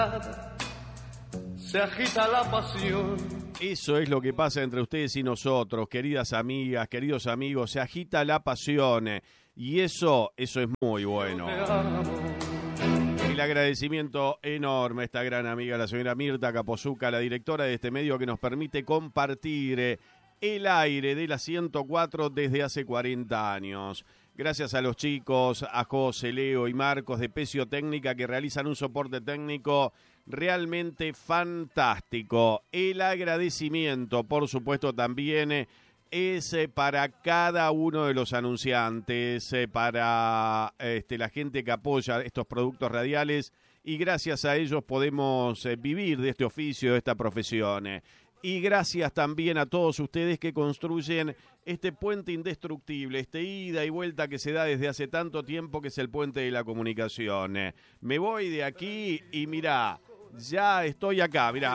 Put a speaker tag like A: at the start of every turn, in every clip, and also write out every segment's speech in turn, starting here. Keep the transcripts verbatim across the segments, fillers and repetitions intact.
A: Se agita la pasión.
B: Eso es lo que pasa entre ustedes y nosotros, queridas amigas, queridos amigos, se agita la pasión y eso, eso es muy bueno. El agradecimiento enorme a esta gran amiga, la señora Mirta Capozzucca, la directora de este medio que nos permite compartir el aire de la ciento cuatro desde hace cuarenta años. Gracias a los chicos, a José, Leo y Marcos de Pecio Técnica que realizan un soporte técnico realmente fantástico. El agradecimiento, por supuesto, también es para cada uno de los anunciantes, para este, la gente que apoya estos productos radiales y gracias a ellos podemos vivir de este oficio, de esta profesión. Y gracias también a todos ustedes que construyen este puente indestructible, este ida y vuelta que se da desde hace tanto tiempo, que es el puente de la comunicación. Me voy de aquí y mirá, ya estoy acá, mirá.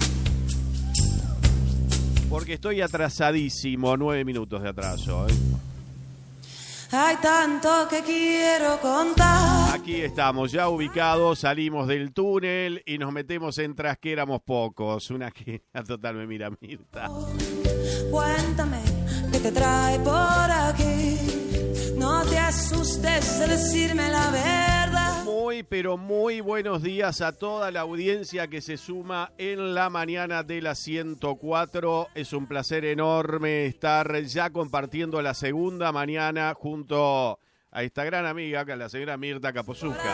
B: Porque estoy atrasadísimo, nueve minutos de atraso, ¿eh?
C: Hay tanto que quiero contar.
B: Aquí estamos, ya ubicados, salimos del túnel y nos metemos en Tras que éramos pocos. Una que total me mira Mirta.
C: Cuéntame qué te trae por aquí. No te asustes de decirme la verdad.
B: Muy, pero muy buenos días a toda la audiencia que se suma en la mañana de la ciento cuatro. Es un placer enorme estar ya compartiendo la segunda mañana junto a esta gran amiga, que es la señora Mirta Capozzucca.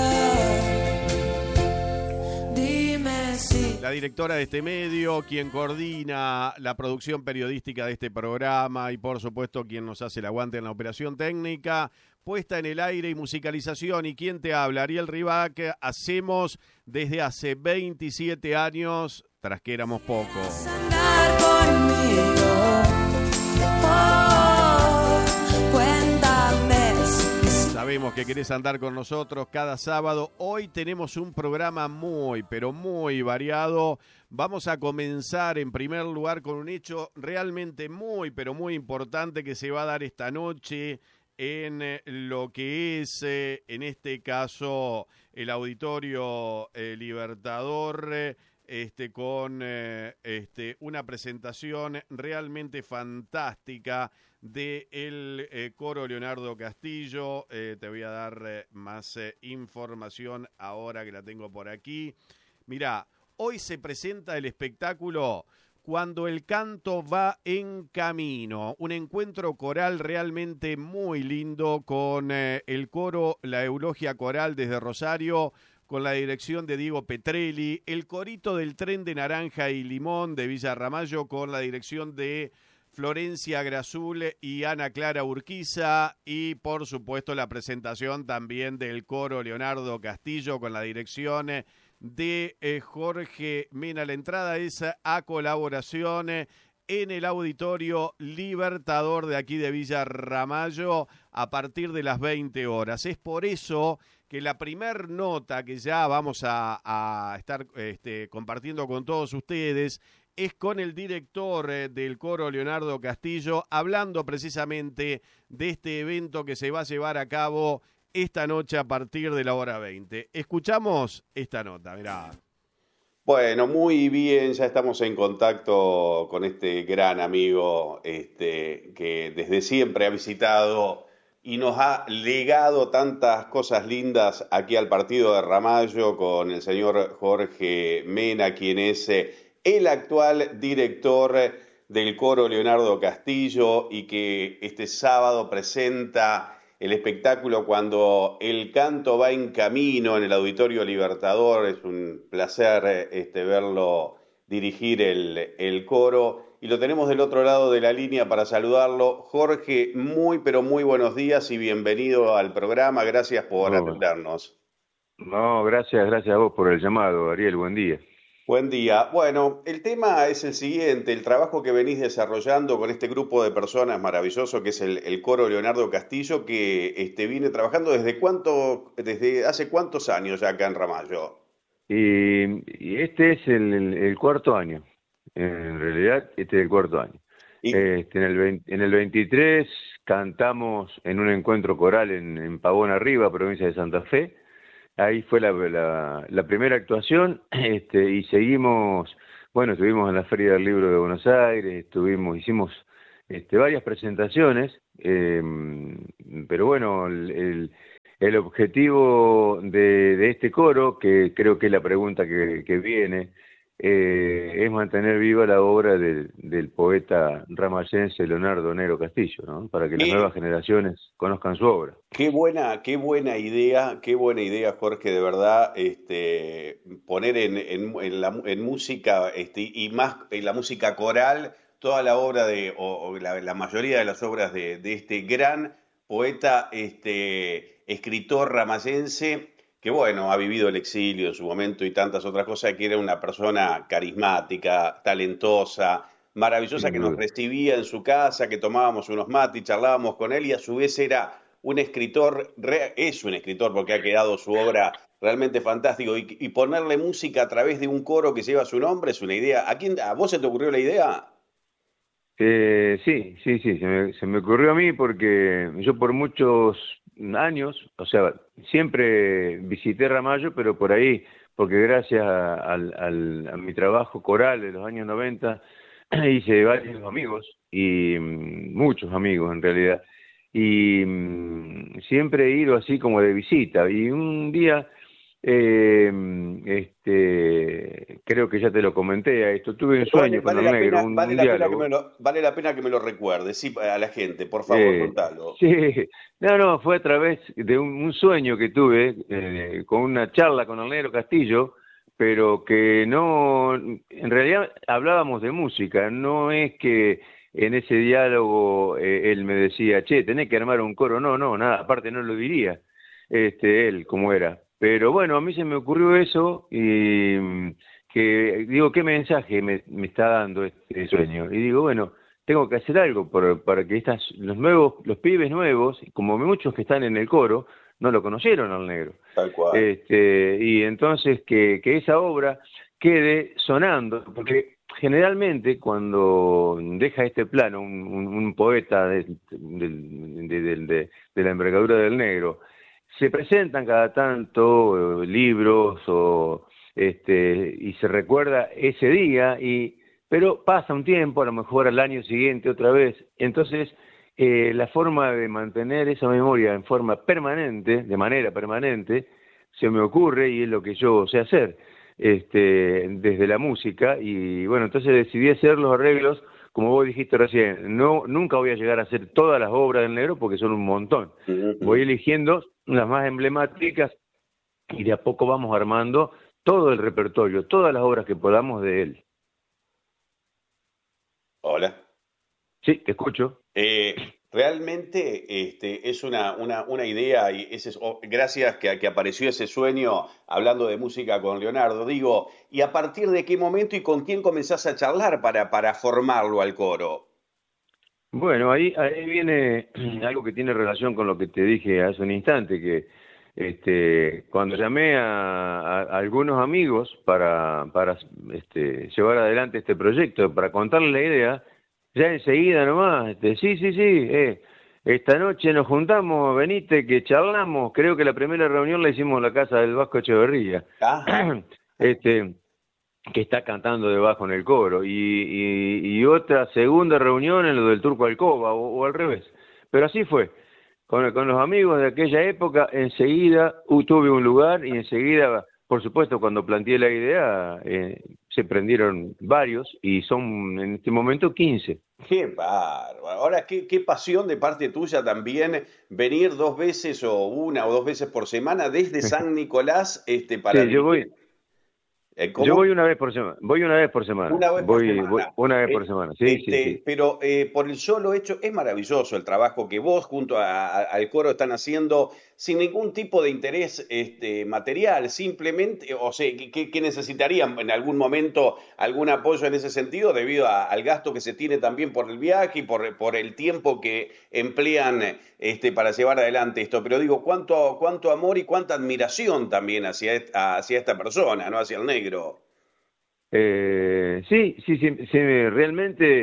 C: Dime si.
B: La directora de este medio, quien coordina la producción periodística de este programa y por supuesto quien nos hace el aguante en la operación técnica, puesta en el aire y musicalización. ¿Y quién te habla? Ariel Ribac. Hacemos desde hace veintisiete años, Tras que éramos pocos.
C: Andar conmigo. Oh, cuéntame.
B: Sabemos que querés andar con nosotros cada sábado. Hoy tenemos un programa muy, pero muy variado. Vamos a comenzar en primer lugar con un hecho realmente muy, pero muy importante que se va a dar esta noche en eh, lo que es, eh, en este caso, el Auditorio eh, Libertador, eh, este, con eh, este, una presentación realmente fantástica del eh, coro Leonardo Castillo. Eh, te voy a dar eh, más eh, información ahora que la tengo por aquí. Mirá, hoy se presenta el espectáculo Cuando el canto va en camino, un encuentro coral realmente muy lindo con eh, el coro La Eulogia Coral desde Rosario, con la dirección de Diego Petrelli, el corito del Tren de Naranja y Limón de Villa Ramallo con la dirección de Florencia Grazul y Ana Clara Urquiza y por supuesto la presentación también del coro Leonardo Castillo con la dirección de eh, Jorge Mena. La entrada es a colaboración eh, en el Auditorio Libertador de aquí de Villa Ramallo a partir de las veinte horas. Es por eso que la primer nota que ya vamos a, a estar este, compartiendo con todos ustedes es con el director eh, del coro Leonardo Castillo, hablando precisamente de este evento que se va a llevar a cabo esta noche a partir de la hora veinte. Escuchamos esta nota, mirá.
D: Bueno, muy bien, ya estamos en contacto con este gran amigo este, que desde siempre ha visitado y nos ha legado tantas cosas lindas aquí al partido de Ramallo con el señor Jorge Mena, quien es eh, el actual director del coro Leonardo Castillo y que este sábado presenta el espectáculo Cuando el canto va en camino en el Auditorio Libertador. Es un placer este, verlo dirigir el, el coro. Y lo tenemos del otro lado de la línea para saludarlo. Jorge, muy pero muy buenos días y bienvenido al programa. Gracias por no, atendernos.
E: No, gracias, gracias a vos por el llamado, Ariel. Buen día.
D: Buen día. Bueno, el tema es el siguiente, el trabajo que venís desarrollando con este grupo de personas maravilloso que es el, el coro Leonardo Castillo, que este, viene trabajando desde cuánto, desde hace cuántos años ya acá en Ramallo.
E: Y, y este es el, el, el cuarto año, en realidad este es el cuarto año. ¿Y? Este, en, el veinte, en el veintitrés cantamos en un encuentro coral en, en Pavón Arriba, provincia de Santa Fe, ahí fue la, la, la primera actuación, este, y seguimos, bueno, estuvimos en la Feria del Libro de Buenos Aires, estuvimos, hicimos este, varias presentaciones, eh, pero bueno, el, el, el objetivo de, de este coro, que creo que es la pregunta que, que viene, Eh, es mantener viva la obra del, del poeta ramayense Leonardo Nero Castillo, ¿no? Para que las nuevas generaciones conozcan su obra.
D: Qué buena, qué buena idea, qué buena idea, Jorge, de verdad, este, poner en, en, en, la, en música, este, y más en la música coral, toda la obra de, o, o la, la mayoría de las obras de, de este gran poeta, este, escritor ramayense, que bueno, ha vivido el exilio en su momento y tantas otras cosas, que era una persona carismática, talentosa, maravillosa, que nos recibía en su casa, que tomábamos unos mates y charlábamos con él, y a su vez era un escritor, es un escritor porque ha quedado su obra realmente fantástico, y, y ponerle música a través de un coro que lleva su nombre es una idea. ¿A quién, a vos se te ocurrió la idea?
E: Eh, sí, sí, sí, se me, se me ocurrió a mí porque yo por muchos años, o sea, siempre visité Ramallo, pero por ahí, porque gracias a, al, al, a mi trabajo coral de los años noventa, hice varios amigos, y muchos amigos en realidad, y um, siempre he ido así como de visita, y un día, eh, este, creo que ya te lo comenté a esto, tuve un sueño
D: vale,
E: con
D: vale
E: el negro,
D: pena,
E: un,
D: vale,
E: un
D: la
E: diálogo.
D: pena que me lo, vale la pena que me lo recuerdes, sí, a la gente, por favor,
E: eh,
D: contalo.
E: Sí, no, no, fue a través de un, un sueño que tuve, eh, con una charla con el negro Castillo, pero que no, en realidad hablábamos de música, no es que en ese diálogo eh, él me decía, che, tenés que armar un coro, no, no, nada, aparte no lo diría, este, él como era, pero bueno, a mí se me ocurrió eso, y que digo, ¿qué mensaje me, me está dando este sueño? Y digo, bueno, tengo que hacer algo por, para que estas, los nuevos, los pibes nuevos, como muchos que están en el coro, no lo conocieron al negro.
D: Tal cual.
E: Este, y entonces que, que esa obra quede sonando, porque generalmente cuando deja este plano un, un, un poeta de, de, de, de, de, de la envergadura del negro, se presentan cada tanto eh, libros o este y se recuerda ese día, y pero pasa un tiempo, a lo mejor al año siguiente otra vez, entonces eh, la forma de mantener esa memoria en forma permanente, de manera permanente, se me ocurre, y es lo que yo sé hacer, este, desde la música, y bueno, entonces decidí hacer los arreglos, como vos dijiste recién, no, nunca voy a llegar a hacer todas las obras del negro porque son un montón, uh-huh. Voy eligiendo las más emblemáticas, y de a poco vamos armando todo el repertorio, todas las obras que podamos de él.
D: Hola.
E: Sí, te escucho.
D: Eh, realmente este, es una, una, una idea, y ese es, oh, gracias que, que apareció ese sueño hablando de música con Leonardo. Digo, ¿y a partir de qué momento y con quién comenzás a charlar para, para formarlo al coro?
E: Bueno, ahí, ahí viene algo que tiene relación con lo que te dije hace un instante, que este, cuando llamé a, a, a algunos amigos para, para este, llevar adelante este proyecto, para contarles la idea, ya enseguida nomás, este, sí, sí, sí, eh, esta noche nos juntamos, venite que charlamos, creo que la primera reunión la hicimos en la casa del Vasco Echeverría, este, que está cantando debajo en el coro, y, y, y otra segunda reunión en lo del Turco Alcoba, o, o al revés, pero así fue. Con, con los amigos de aquella época, enseguida uh, tuve un lugar, y enseguida, por supuesto, cuando planteé la idea, eh, se prendieron varios, y son en este momento quince.
D: ¡Qué bárbaro! Ahora, qué, qué pasión de parte tuya también venir dos veces o una o dos veces por semana desde San Nicolás este, para...
E: Sí, yo voy... Eh, Yo voy una vez por semana, voy una vez por semana.
D: Una vez por
E: voy,
D: semana.
E: Voy una vez
D: eh,
E: por semana, sí,
D: este,
E: sí, sí.
D: Pero eh, por el solo hecho, es maravilloso el trabajo que vos junto a, a, al coro están haciendo sin ningún tipo de interés este, material, simplemente, o sea, que, que necesitarían en algún momento algún apoyo en ese sentido debido a, al gasto que se tiene también por el viaje y por, por el tiempo que emplean este, para llevar adelante esto. Pero digo, cuánto, cuánto amor y cuánta admiración también hacia, hacia esta persona, ¿no? Hacia el negro.
E: Eh, sí, sí, sí, sí, realmente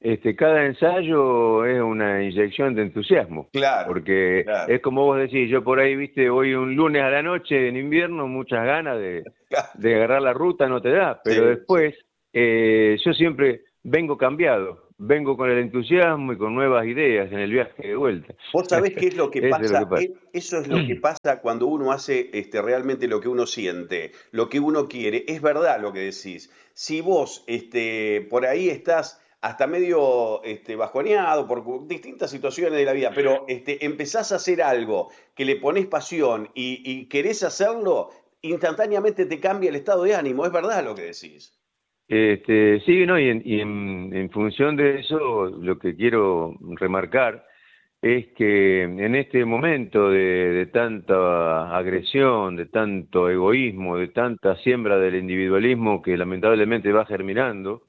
E: este, cada ensayo es una inyección de entusiasmo.
D: Claro.
E: Porque
D: claro.
E: es como vos decís, yo por ahí, viste, hoy un lunes a la noche en invierno, muchas ganas de, de agarrar la ruta no te da, pero sí. Después eh, yo siempre vengo cambiado, vengo con el entusiasmo y con nuevas ideas en el viaje de vuelta.
D: Vos sabés qué es lo que pasa,
E: es lo que pasa.
D: Eso es lo que pasa cuando uno hace este, realmente lo que uno siente, lo que uno quiere. Es verdad lo que decís. Si vos este, por ahí estás hasta medio este, bajoneado por distintas situaciones de la vida, pero este, empezás a hacer algo que le ponés pasión y, y querés hacerlo, instantáneamente te cambia el estado de ánimo. Es verdad lo que decís.
E: Este, sí, no, y, en, y en, en función de eso, lo que quiero remarcar es que en este momento de, de tanta agresión, de tanto egoísmo, de tanta siembra del individualismo que lamentablemente va germinando,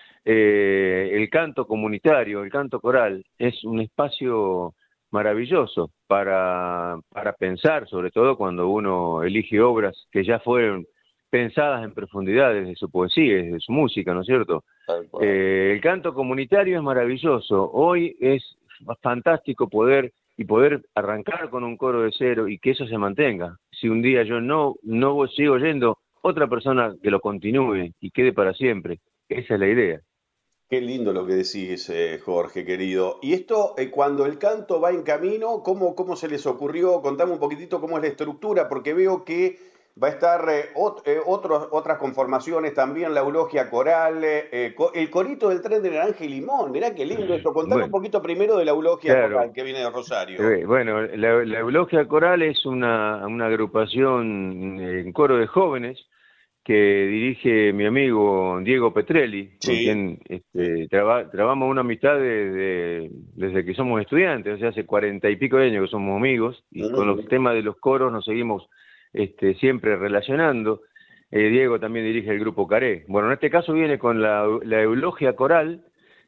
E: eh, el canto comunitario, el canto coral, es un espacio maravilloso para, para pensar, sobre todo cuando uno elige obras que ya fueron pensadas en profundidad desde su poesía, desde su música, ¿no es cierto? Eh, el canto comunitario es maravilloso. Hoy es fantástico poder y poder arrancar con un coro de cero y que eso se mantenga. Si un día yo no no sigo oyendo, otra persona que lo continúe y quede para siempre. Esa es la idea.
D: Qué lindo lo que decís, eh, Jorge, querido. Y esto, eh, cuando el canto va en camino, ¿cómo, ¿cómo se les ocurrió? Contame un poquitito cómo es la estructura, porque veo que va a estar eh, ot, eh, otros, otras conformaciones también, la eulogia coral, eh, co el corito del tren de Naranja y Limón. Mirá qué lindo esto. Contame bueno, un poquito primero de la eulogia claro, coral que viene de Rosario.
E: Eh, bueno, la, la eulogia coral es una, una agrupación en coro de jóvenes que dirige mi amigo Diego Petrelli, sí. con quien este, traba, trabamos una amistad de, de, desde que somos estudiantes, o sea, hace cuarenta y pico de años que somos amigos, y mm. con los temas de los coros nos seguimos Este, siempre relacionando. eh, Diego también dirige el grupo Caré. Bueno, en este caso viene con la, la eulogia coral,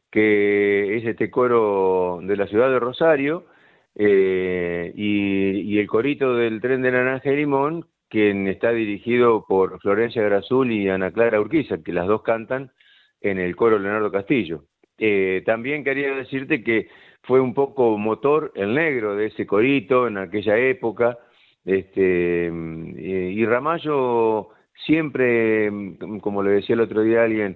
E: que es este coro de la ciudad de Rosario, eh, y, y el corito del tren de Naranja y Limón, quien está dirigido por Florencia Grazul y Ana Clara Urquiza, que las dos cantan en el coro Leonardo Castillo. Eh, también quería decirte que fue un poco motor el negro de ese corito en aquella época. Este, y Ramallo siempre, como le decía el otro día a alguien,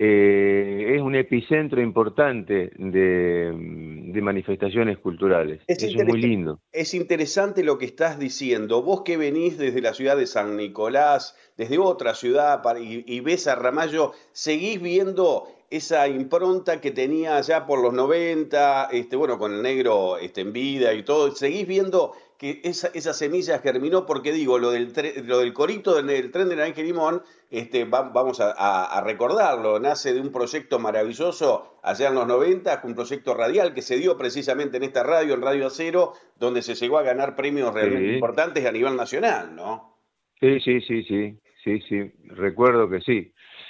E: eh, es un epicentro importante de, de manifestaciones culturales. Es Eso es muy lindo.
D: Es interesante lo que estás diciendo. Vos que venís desde la ciudad de San Nicolás, desde otra ciudad, para, y, y ves a Ramallo, ¿seguís viendo esa impronta que tenía ya por los noventa, este, bueno, con el negro este, en vida y todo? ¿Seguís viendo que esa, esa semilla germinó? Porque digo, lo del, tre, lo del corito del, del tren de Naranja y Limón, este, va, vamos a, a, a recordarlo, nace de un proyecto maravilloso allá en los noventa, un proyecto radial que se dio precisamente en esta radio, en Radio Acero, donde se llegó a ganar premios realmente sí. importantes a nivel nacional, ¿no?
E: Sí, sí, sí, sí, sí, sí, recuerdo que sí.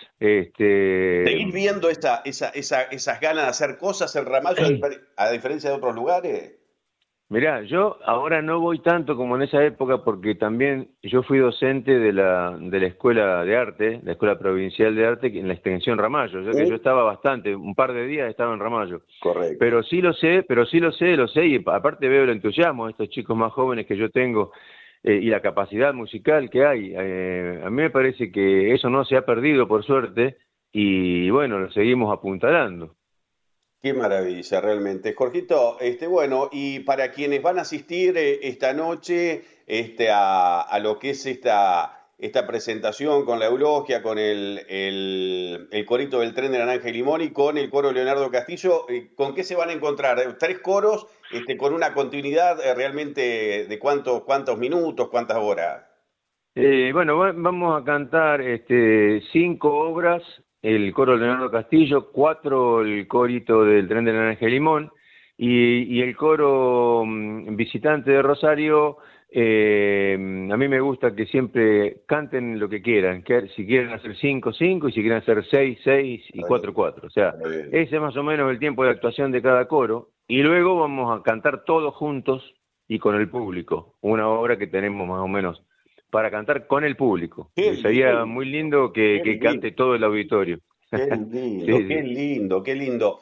E: Este...
D: ¿Seguís viendo esa, esa, esa, esas ganas de hacer cosas en Ramallo, a diferencia de otros lugares?
E: Mirá, yo ahora no voy tanto como en esa época porque también yo fui docente de la, de la Escuela de Arte, la Escuela Provincial de Arte en la extensión Ramallo, ya que ¿Sí? yo estaba bastante, un par de días estaba en Ramallo.
D: Correcto.
E: Pero sí lo sé, pero sí lo sé, lo sé, y aparte veo el entusiasmo de estos chicos más jóvenes que yo tengo eh, y la capacidad musical que hay. Eh, a mí me parece que eso no se ha perdido por suerte y bueno, lo seguimos apuntalando.
D: Qué maravilla, realmente. Jorgito, este, bueno, y para quienes van a asistir eh, esta noche este, a, a lo que es esta, esta presentación con la eulogia, con el, el, el corito del tren de Naranja y Limón y con el coro Leonardo Castillo, eh, ¿con qué se van a encontrar? Tres coros este, con una continuidad eh, realmente de cuántos, cuántos minutos, cuántas horas.
E: Eh, bueno, va, vamos a cantar este, cinco obras. El coro Leonardo Castillo, cuatro el corito del tren de Naranja y Limón y, y el coro um, visitante de Rosario. Eh, a mí me gusta que siempre canten lo que quieran, que si quieren hacer cinco, cinco y si quieren hacer seis, seis y cuatro, cuatro. O sea, ese es más o menos el tiempo de actuación de cada coro y luego vamos a cantar todos juntos y con el público, una obra que tenemos más o menos para cantar con el público. Qué Sería lindo. Muy lindo que, que cante todo el auditorio.
D: Qué lindo, sí, qué lindo, qué lindo.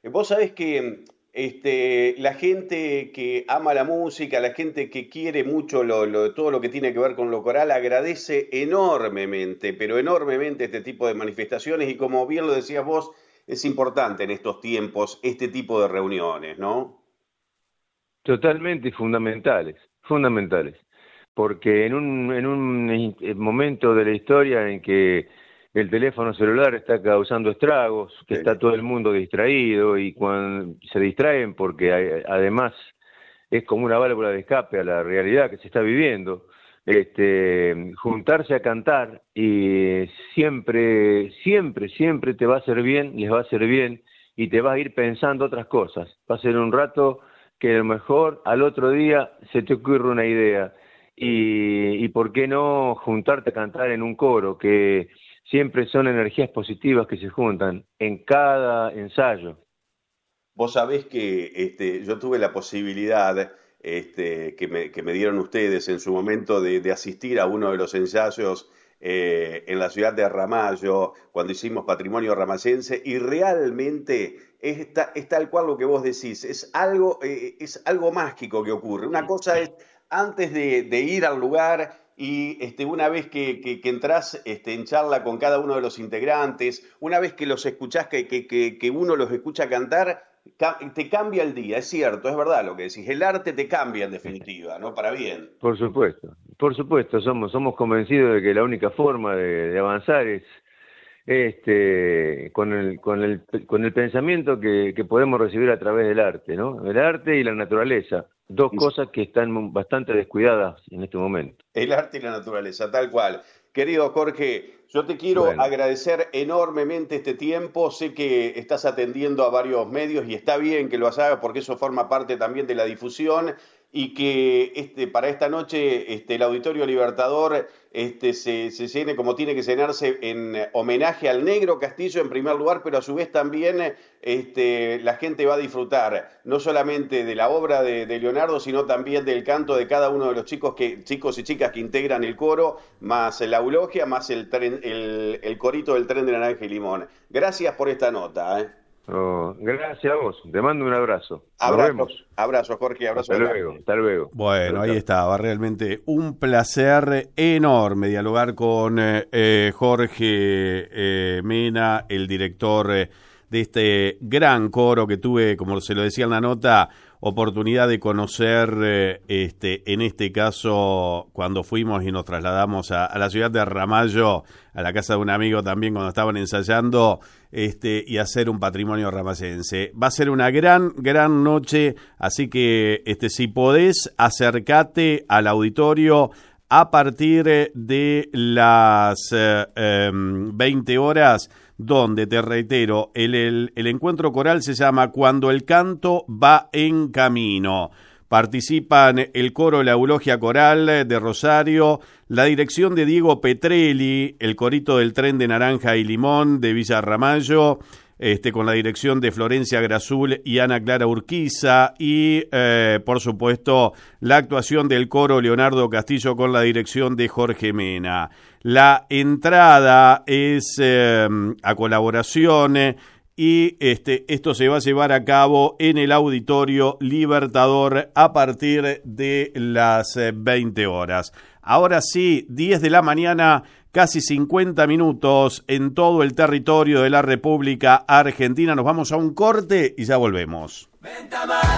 D: Vos sabés que este, la gente que ama la música, la gente que quiere mucho lo, lo, todo lo que tiene que ver con lo coral, agradece enormemente, pero enormemente este tipo de manifestaciones y como bien lo decías vos, es importante en estos tiempos este tipo de reuniones, ¿no?
E: Totalmente fundamentales, fundamentales, porque en un, en un momento de la historia en que el teléfono celular está causando estragos, que sí. Está todo el mundo distraído y cuando se distraen porque hay, además es como una válvula de escape a la realidad que se está viviendo, este, juntarse a cantar y siempre, siempre, siempre te va a hacer bien, les va a hacer bien y te vas a ir pensando otras cosas. Va a ser un rato que a lo mejor al otro día se te ocurre una idea y, y por qué no juntarte a cantar en un coro que siempre son energías positivas que se juntan en cada ensayo.
D: Vos sabés que este, yo tuve la posibilidad este, que, me, que me dieron ustedes en su momento de, de asistir a uno de los ensayos eh, en la ciudad de Ramallo, cuando hicimos Patrimonio Ramayense, y realmente es, ta, es tal cual lo que vos decís, es algo, eh, es algo mágico que ocurre. Una cosa es, antes de, de ir al lugar... Y este, una vez que, que, que entras este, en charla con cada uno de los integrantes, una vez que los escuchás, que, que, que uno los escucha cantar, ca te cambia el día, es cierto, es verdad lo que decís, el arte te cambia en definitiva, ¿no? Para bien.
E: Por supuesto, por supuesto, somos, somos convencidos de que la única forma de, de avanzar es este, con, el, con, el, con el pensamiento que, que podemos recibir a través del arte, ¿no? El arte y la naturaleza. Dos cosas que están bastante descuidadas en este momento.
D: El arte y la naturaleza, tal cual. Querido Jorge, yo te quiero bueno. agradecer enormemente este tiempo. Sé que estás atendiendo a varios medios y está bien que lo hagas porque eso forma parte también de la difusión y que este, para esta noche este, el Auditorio Libertador este, se, se llene como tiene que llenarse en homenaje al Negro Castillo en primer lugar, pero a su vez también este, la gente va a disfrutar no solamente de la obra de, de Leonardo, sino también del canto de cada uno de los chicos, que, chicos y chicas que integran el coro, más la eulogia, más el, tren, el, el corito del Tren de Naranja y Limón. Gracias por esta nota, ¿eh?
E: Oh, gracias a vos, te mando un abrazo.
D: Abrazo, Nos vemos. Abrazo Jorge, abrazo.
E: Hasta luego, hasta luego.
B: Bueno, ahí estaba, realmente un placer enorme dialogar con eh, Jorge eh, Mena, el director eh, de este gran coro que tuve, como se lo decía en la nota, oportunidad de conocer, eh, este, en este caso, cuando fuimos y nos trasladamos a, a la ciudad de Ramallo, a la casa de un amigo también cuando estaban ensayando, este, y hacer un patrimonio ramayense. Va a ser una gran, gran noche, así que este, si podés, acercate al auditorio a partir de las eh, eh, veinte horas, donde, te reitero, el, el, el encuentro coral se llama Cuando el canto va en camino. Participan el coro La Eulogia Coral de Rosario, la dirección de Diego Petrelli, el corito del Tren de Naranja y Limón de Villa Ramallo, este, con la dirección de Florencia Grazul y Ana Clara Urquiza, y eh, por supuesto la actuación del coro Leonardo Castillo con la dirección de Jorge Mena. La entrada es eh, a colaboración eh, y este, esto se va a llevar a cabo en el Auditorio Libertador a partir de las veinte horas. Ahora sí, diez de la mañana, casi cincuenta minutos en todo el territorio de la República Argentina. Nos vamos a un corte y ya volvemos.